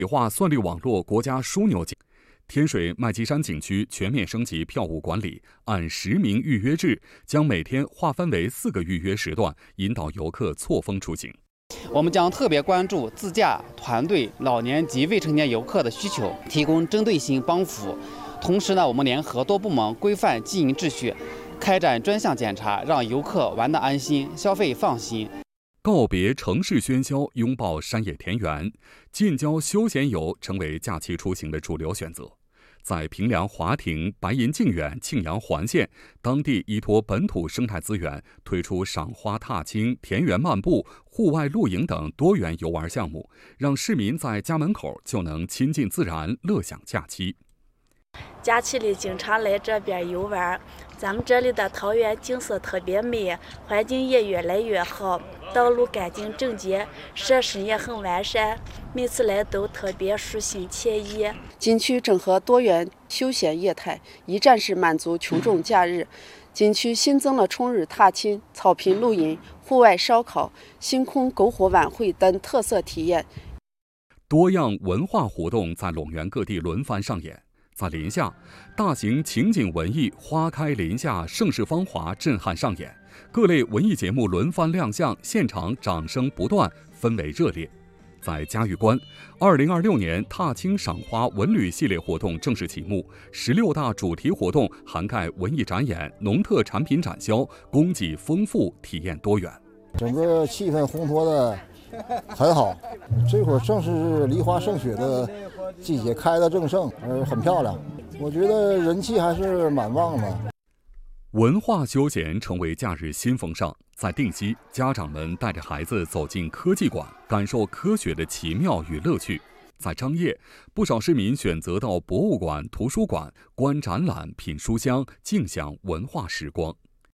化算力网络国家枢纽景。天水麦积山景区全面升级票务管理，按实名预约制，将每天划分为4个预约时段，引导游客错峰出行。 我们将特别关注自驾、团队、老年及未成年游客的需求，提供针对性帮扶。同时呢，我们联合多部门规范经营秩序，开展专项检查，让游客玩得安心，消费放心。 告别城市喧嚣，拥抱山野田园，近郊休闲游成为假期出行的主流选择。在平凉华亭、白银靖远、庆阳环线，当地依托本土生态资源，推出赏花踏青、田园漫步、户外露营等多元游玩项目，让市民在家门口就能亲近自然，乐享假期。 假期里经常来这边游玩，咱们这里的桃源景色特别美，环境也越来越好，道路干净整洁，设施也很完善，每次来都特别舒心惬意。 景区整合多元休闲业态，一站式满足群众假日。景区新增了春日踏青、草坪露营、户外烧烤、星空篝火晚会等特色体验。 多样文化活动在陇源各地轮番上演。在临夏，大型情景文艺花开临夏盛世芳华震撼上演，各类文艺节目轮番亮相，现场掌声不断，氛围热烈。在嘉峪关，2026年踏青赏花文旅系列活动正式启幕，16大主题活动涵盖文艺展演、农特产品展销，供给丰富，体验多元。 整个气氛烘托的很好，这会儿正是梨花盛雪的季节，开得正盛，很漂亮。我觉得人气还是蛮旺的。 文化休闲成为假日新风尚。在定西，家长们带着孩子走进科技馆，感受科学的奇妙与乐趣。在张掖，不少市民选择到博物馆、图书馆观展览、品书香，尽享文化时光。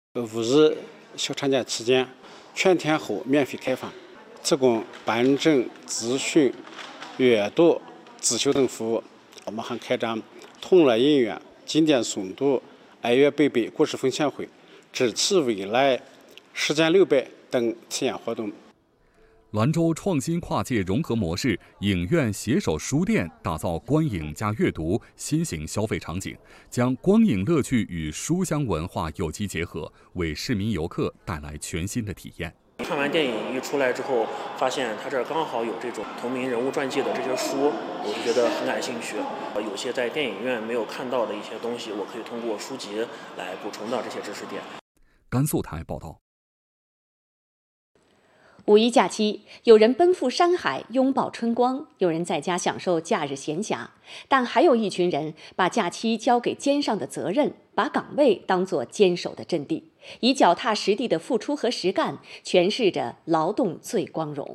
5日小长假期间，全天候免费开放，提供办证、咨询、阅读、自修等服务。我们还开展同乐音乐、经典诵读、爱乐贝贝故事分享会、智启未来、实践600等体验活动。 兰州创新跨界融合模式影院携手书店，打造观影加阅读新型消费场景，将光影乐趣与书香文化有机结合，为市民游客带来全新的体验。 看完电影一出来之后，发现他这儿刚好有这种同名人物传记的这些书，我就觉得很感兴趣。有些在电影院没有看到的一些东西，我可以通过书籍来补充到这些知识点。 甘肃台报道。 五一假期，有人奔赴山海拥抱春光，有人在家享受假日闲暇，但还有一群人把假期交给肩上的责任，把岗位当作坚守的阵地，以脚踏实地的付出和实干诠释着劳动最光荣。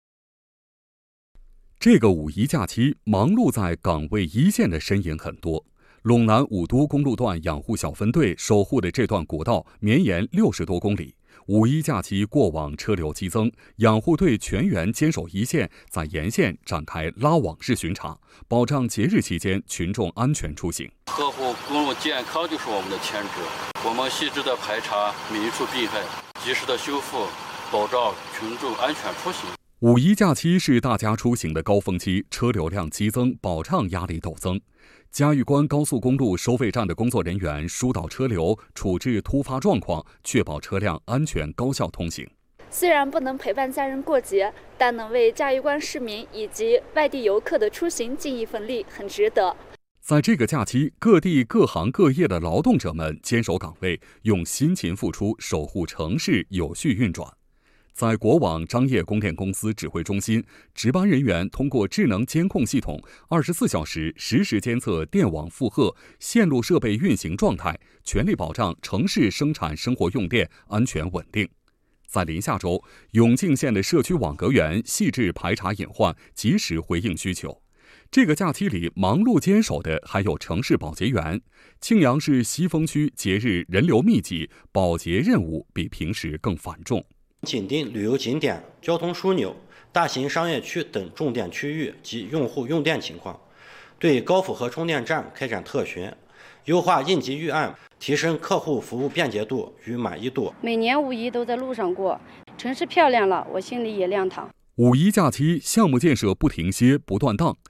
这个五一假期，忙碌在岗位一线的身影很多。陇南武都公路段养护小分队守护的这段国道绵延60多公里。五一假期过往车流激增，养护队全员坚守一线，在沿线展开拉网式巡查，保障节日期间群众安全出行。 呵护公路健康就是我们的前职，我们细致的排查每一处病害，及时的修复，保障群众安全出行。 五一假期是大家出行的高峰期，车流量激增，保障压力陡增。嘉峪关高速公路收费站的工作人员疏导车流，处置突发状况，确保车辆安全高效通行。 虽然不能陪伴家人过节，但能为嘉峪关市民以及外地游客的出行尽一份力，很值得。 在这个假期，各地各行各业的劳动者们坚守岗位，用辛勤付出守护城市有序运转。在国网张掖供电公司指挥中心，值班人员通过智能监控系统，24小时实时监测电网负荷、线路设备运行状态，全力保障城市生产生活用电安全稳定。在临夏州，永靖县的社区网格员细致排查隐患，及时回应需求。这个假期里忙碌坚守的还有城市保洁员。庆阳市西峰区节日人流密集，保洁任务比平时更繁重。 紧盯旅游景点、交通枢纽、大型商业区等重点区域及用户用电情况，对高负荷充电站开展特巡，优化应急预案，提升客户服务便捷度与满意度。 每年五一都在路上过，城市漂亮了，我心里也亮堂。 五一假期项目建设不停歇、不断档，